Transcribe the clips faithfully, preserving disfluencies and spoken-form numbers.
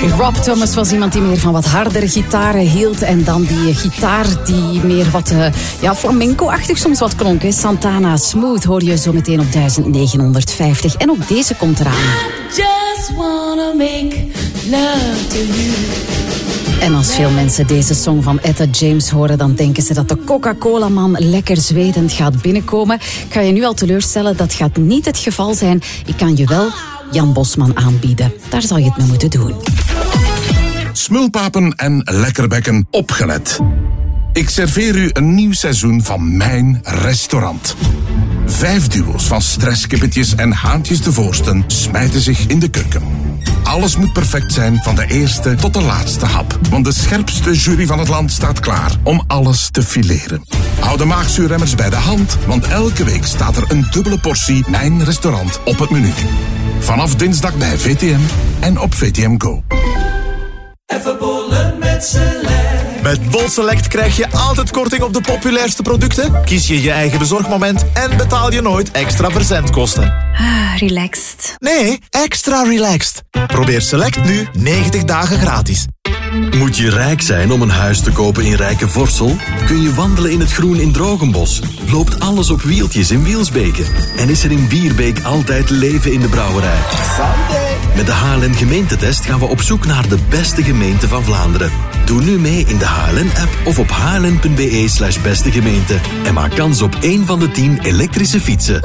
Rob Thomas was iemand die meer van wat hardere gitaren hield. En dan die gitaar die meer wat uh, ja, flamenco-achtig soms wat klonk. Hè. Santana Smooth hoor je zo meteen op duizend negenhonderdvijftig. En ook deze komt eraan. I just wanna make love to you. En als veel mensen deze song van Etta James horen, dan denken ze dat de Coca-Cola-man lekker zwetend gaat binnenkomen. Ik ga je nu al teleurstellen, dat gaat niet het geval zijn. Ik kan je wel Jan Bosman aanbieden. Daar zal je het mee moeten doen. Smulpapen en lekkerbekken, opgelet. Ik serveer u een nieuw seizoen van mijn restaurant. Vijf duo's van stresskippetjes en haantjes de voorsten smijten zich in de keuken. Alles moet perfect zijn, van de eerste tot de laatste hap. Want de scherpste jury van het land staat klaar om alles te fileren. Hou de maagzuurremmers bij de hand, want elke week staat er een dubbele portie mijn restaurant op het menu. Vanaf dinsdag bij V T M en op V T M Go. Even bollen met Select. Met Bol Select krijg je altijd korting op de populairste producten. Kies je je eigen bezorgmoment en betaal je nooit extra verzendkosten. Ah, relaxed. Nee, extra relaxed. Probeer Select nu negentig dagen gratis. Moet je rijk zijn om een huis te kopen in Rijke Vorsel? Kun je wandelen in het groen in Drogenbos? Loopt alles op wieltjes in Wielsbeke? En is er in Bierbeek altijd leven in de brouwerij? Met de H L N gemeentetest gaan we op zoek naar de beste gemeente van Vlaanderen. Doe nu mee in de H L N-app of op h l n punt b e slash beste gemeente. En maak kans op één van de tien elektrische fietsen.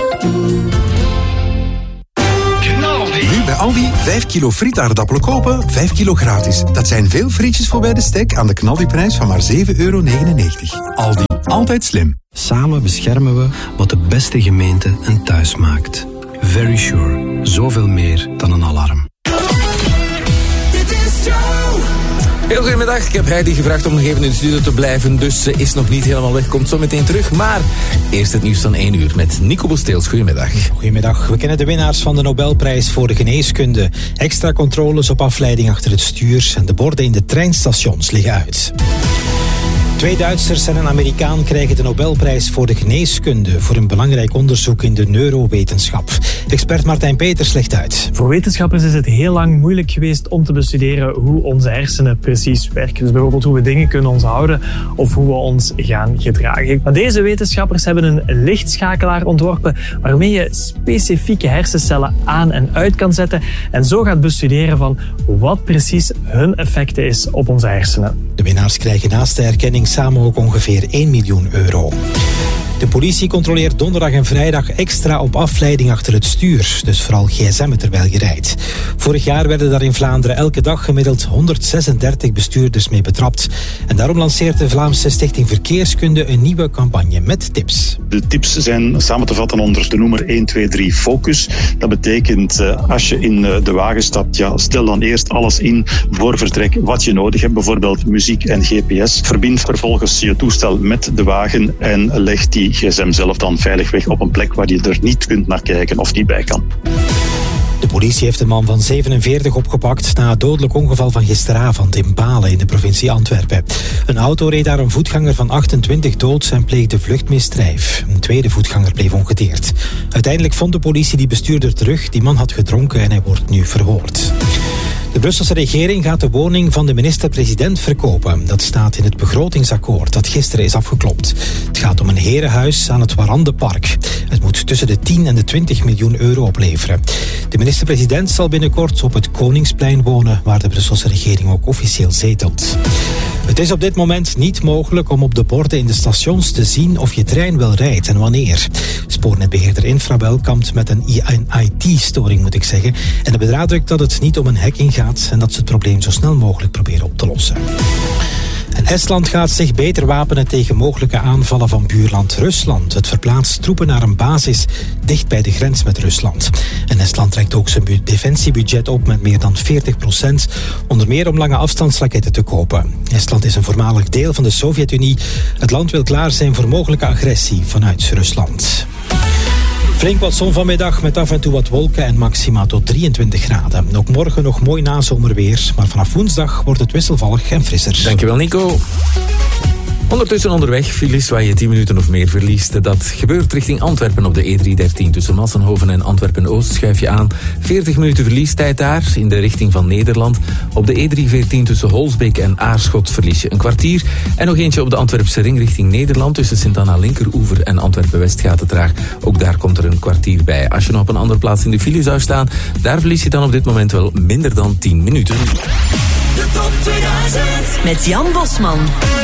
Nu bij Aldi vijf kilo frietaardappelen kopen, vijf kilo gratis. Dat zijn veel frietjes voor bij de stek aan de knaldiprijs van maar zeven euro negenennegentig. Aldi, altijd slim. Samen beschermen we wat de beste gemeente een thuis maakt. Very Sure. Zoveel meer dan een alarm. Heel goedemiddag. Ik heb Heidi gevraagd om nog even in de studio te blijven, dus ze is nog niet helemaal weg. Komt zo meteen terug. Maar eerst het nieuws van één uur met Nico Bosteels. Goedemiddag. Goedemiddag. We kennen de winnaars van de Nobelprijs voor de geneeskunde. Extra controles op afleiding achter het stuur en de borden in de treinstations liggen uit. Twee Duitsers en een Amerikaan krijgen de Nobelprijs voor de geneeskunde voor een belangrijk onderzoek in de neurowetenschap. Expert Martijn Peters legt uit. Voor wetenschappers is het heel lang moeilijk geweest om te bestuderen hoe onze hersenen precies werken. Dus bijvoorbeeld hoe we dingen kunnen onthouden of hoe we ons gaan gedragen. Maar deze wetenschappers hebben een lichtschakelaar ontworpen waarmee je specifieke hersencellen aan en uit kan zetten en zo gaat bestuderen van wat precies hun effecten is op onze hersenen. De winnaars krijgen naast de erkenning samen ook ongeveer één miljoen euro. De politie controleert donderdag en vrijdag extra op afleiding achter het stuur. Dus vooral gsm'en terwijl je rijdt. Vorig jaar werden daar in Vlaanderen elke dag gemiddeld honderdzesendertig bestuurders mee betrapt. En daarom lanceert de Vlaamse Stichting Verkeerskunde een nieuwe campagne met tips. De tips zijn samen te vatten onder de noemer één twee drie focus. Dat betekent uh, als je in uh, de wagen stapt, ja, stel dan eerst alles in voor vertrek wat je nodig hebt. Bijvoorbeeld muziek en G P S. Verbind vervolgens je toestel met de wagen en leg die gsm zelf dan veilig weg op een plek waar je er niet kunt naar kijken of niet bij kan. De politie heeft een man van zevenenveertig opgepakt na het dodelijk ongeval van gisteravond in Balen in de provincie Antwerpen. Een auto reed daar een voetganger van achtentwintig doods en pleegde vluchtmisdrijf. Een tweede voetganger bleef ongedeerd. Uiteindelijk vond de politie die bestuurder terug. Die man had gedronken en hij wordt nu verhoord. De Brusselse regering gaat de woning van de minister-president verkopen. Dat staat in het begrotingsakkoord dat gisteren is afgeklopt. Het gaat om een herenhuis aan het Warandepark. Het moet tussen de tien en de twintig miljoen euro opleveren. De minister-president zal binnenkort op het Koningsplein wonen, waar de Brusselse regering ook officieel zetelt. Het is op dit moment niet mogelijk om op de borden in de stations te zien of je trein wel rijdt en wanneer. Spoornetbeheerder Infrabel kampt met een I T-storing, moet ik zeggen. En dat benadrukt dat het niet om een hacking gaat en dat ze het probleem zo snel mogelijk proberen op te lossen. En Estland gaat zich beter wapenen tegen mogelijke aanvallen van buurland Rusland. Het verplaatst troepen naar een basis dicht bij de grens met Rusland. En Estland trekt ook zijn defensiebudget op met meer dan veertig procent. Onder meer om lange afstandsraketten te kopen. Estland is een voormalig deel van de Sovjet-Unie. Het land wil klaar zijn voor mogelijke agressie vanuit Rusland. Flink wat zon vanmiddag met af en toe wat wolken en maxima tot drieëntwintig graden. Ook morgen nog mooi nazomerweer, maar vanaf woensdag wordt het wisselvallig en frisser. Dankjewel Nico. Ondertussen onderweg, files waar je tien minuten of meer verliest. Dat gebeurt richting Antwerpen op de E driehonderddertien. Tussen Massenhoven en Antwerpen-Oost schuif je aan. veertig minuten verliestijd daar, in de richting van Nederland. Op de E driehonderdveertien tussen Holsbeek en Aarschot verlies je een kwartier. En nog eentje op de Antwerpse ring richting Nederland. Tussen Sint-Anna Linkeroever en Antwerpen-West gaat het traag. Ook daar komt er een kwartier bij. Als je nog op een andere plaats in de file zou staan, daar verlies je dan op dit moment wel minder dan tien minuten. De top tweeduizend met Jan Bosman.